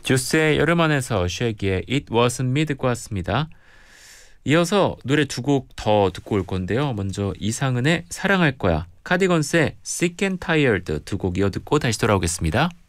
주스의 여름 안에서 쉐기의 It Wasn't Me 듣고 왔습니다. 이어서 노래 두 곡 더 듣고 올 건데요. 먼저 이상은의 사랑할 거야, 카디건스의 Sick and Tired 두 곡 이어 듣고 다시 돌아오겠습니다.